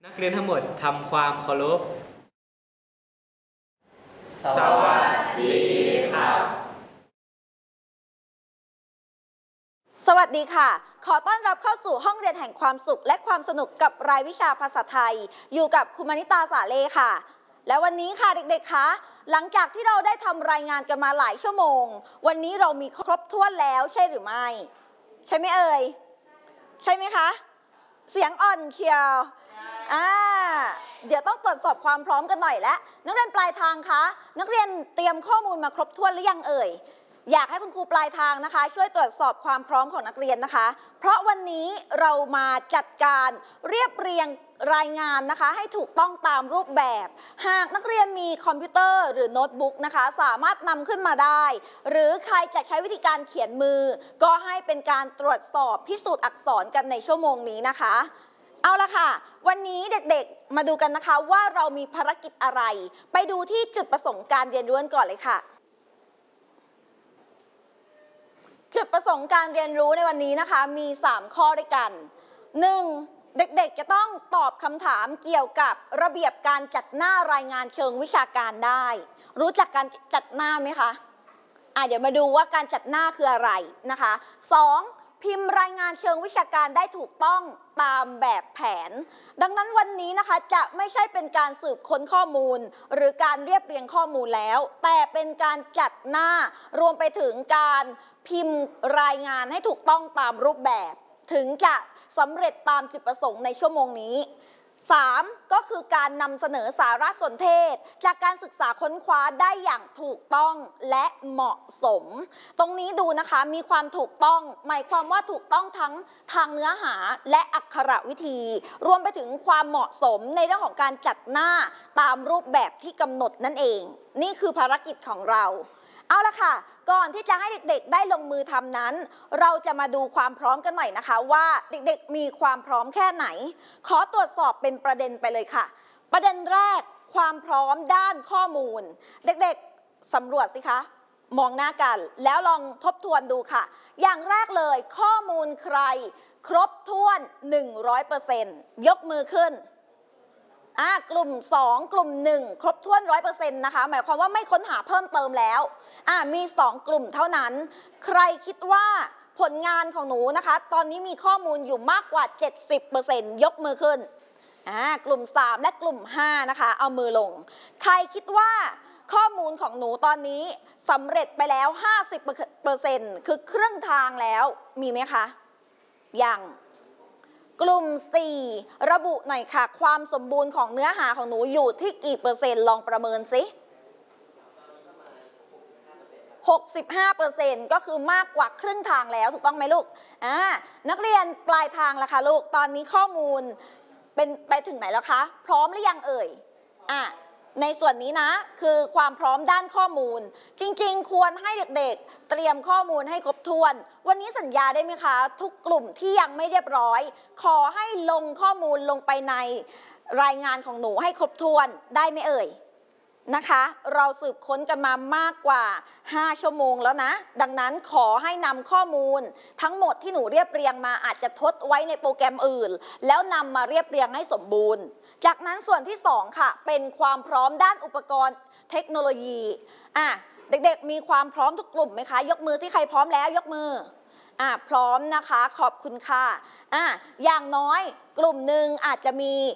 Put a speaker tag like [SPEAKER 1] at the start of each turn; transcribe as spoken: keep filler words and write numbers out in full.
[SPEAKER 1] นักเรียนทั้งหมดทำความเคารพ
[SPEAKER 2] สวัสดีครับ
[SPEAKER 3] สวัสดีค่ะขอต้อนรับเข้าสู่ห้องเรียนแห่งความสุขและความสนุกกับรายวิชาภาษาไทยอยู่กับครูมานิตาสาเลค่ะและวันนี้ค่ะเด็กๆคะหลังจากที่เราได้ทำรายงานกันมาหลายชั่วโมงวันนี้เรามีครบถ้วนแล้วใช่หรือไม่ใช่ไหมเอ่ยใช่ไหมคะเสียงอ่อนเชียวอ่าเดี๋ยวต้องตรวจสอบความพร้อมกันหน่อยแล้วนักเรียนปลายทางคะนักเรียนเตรียมข้อมูลมาครบถ้วนหรือยังเอ่ยอยากให้คุณครูปลายทางนะคะช่วยตรวจสอบความพร้อมของนักเรียนนะคะเพราะวันนี้เรามาจัดการเรียบเรียงรายงานนะคะให้ถูกต้องตามรูปแบบหากนักเรียนมีคอมพิวเตอร์หรือโน้ตบุ๊กนะคะสามารถนำขึ้นมาได้หรือใครจะใช้วิธีการเขียนมือก็ให้เป็นการตรวจสอบพิสูจน์อักษรกันในชั่วโมงนี้นะคะเอาละค่ะวันนี้เด็กๆมาดูกันนะคะว่าเรามีภารกิจอะไรไปดูที่จุดประสงค์การเรียนรู้ก่อนเลยค่ะจุดประสงค์การเรียนรู้ในวันนี้นะคะมีสามข้อด้วยกัน หนึ่ง. เด็กๆจะต้องตอบคำถามเกี่ยวกับระเบียบการจัดหน้ารายงานเชิงวิชาการได้รู้จักการจัดหน้าไหมคะอ่ะเดี๋ยวมาดูว่าการจัดหน้าคืออะไรนะคะ สอง. พิมพ์รายงานเชิงวิชาการได้ถูกต้องตามแบบแผนดังนั้นวันนี้นะคะจะไม่ใช่เป็นการสืบค้นข้อมูลหรือการเรียบเรียงข้อมูลแล้วแต่เป็นการจัดหน้ารวมไปถึงการพิมพ์รายงานให้ถูกต้องตามรูปแบบถึงจะสำเร็จตามจุดประสงค์ในชั่วโมงนี้ สาม. ก็คือการนำเสนอสารสนเทศจากการศึกษาค้นคว้าได้อย่างถูกต้องและเหมาะสมตรงนี้ดูนะคะมีความถูกต้องหมายความว่าถูกต้องทั้งทางเนื้อหาและอักขระวิธีรวมไปถึงความเหมาะสมในเรื่องของการจัดหน้าตามรูปแบบที่กำหนดนั่นเองนี่คือภารกิจของเราเอาละค่ะก่อนที่จะให้เด็กๆได้ลงมือทำนั้นเราจะมาดูความพร้อมกันหน่อยนะคะว่าเด็กๆมีความพร้อมแค่ไหนขอตรวจสอบเป็นประเด็นไปเลยค่ะประเด็นแรกความพร้อมด้านข้อมูลเด็กๆสำรวจสิคะมองหน้ากันแล้วลองทบทวนดูค่ะอย่างแรกเลยข้อมูลใครครบถ้วน หนึ่งร้อยเปอร์เซ็นต์ ยกมือขึ้นอ่ากลุ่มสองกลุ่มหนึ่งครบถ้วน ร้อยเปอร์เซ็นต์ นะคะหมายความว่าไม่ค้นหาเพิ่มเติมแล้วอ่ามีสองกลุ่มเท่านั้นใครคิดว่าผลงานของหนูนะคะตอนนี้มีข้อมูลอยู่มากกว่า เจ็ดสิบเปอร์เซ็นต์ ยกมือขึ้นอ่ากลุ่มสามและกลุ่มห้านะคะเอามือลงใครคิดว่าข้อมูลของหนูตอนนี้สำเร็จไปแล้ว ห้าสิบเปอร์เซ็นต์ คือครึ่งทางแล้วมีไหมคะยังกลุ่มสี่ระบุหน่อยค่ะความสมบูรณ์ของเนื้อหาของหนูอยู่ที่กี่เปอร์เซ็นต์ลองประเมินสิ หกสิบห้าเปอร์เซ็นต์ ก็คือมากกว่าครึ่งทางแล้วถูกต้องไหมลูกอ่านักเรียนปลายทางล่ะคะลูกตอนนี้ข้อมูลเป็นไปถึงไหนแล้วคะพร้อมหรือยังเอ่ยอ่ะในส่วนนี้นะคือความพร้อมด้านข้อมูลจริงๆควรให้เด็กๆเตรียมข้อมูลให้ครบถ้วนวันนี้สัญญาได้ไหมคะทุกกลุ่มที่ยังไม่เรียบร้อยขอให้ลงข้อมูลลงไปในรายงานของหนูให้ครบถ้วนได้ไหมเอ่ยนะคะเราสืบค้นกันมามากกว่าห้าชั่วโมงแล้วนะดังนั้นขอให้นำข้อมูลทั้งหมดที่หนูเรียบเรียงมาอาจจะทดไว้ในโปรแกรมอื่นแล้วนำมาเรียบเรียงให้สมบูรณ์จากนั้นส่วนที่สองค่ะเป็นความพร้อมด้านอุปกรณ์เทคโนโลยีอ่ะเด็กๆมีความพร้อมทุกกลุ่มไหมคะยกมือที่ใครพร้อมแล้วยกมืออ่ะพร้อมนะคะขอบคุณค่ะอ่ะอย่างน้อยกลุ่มหนึ่งอาจจะมี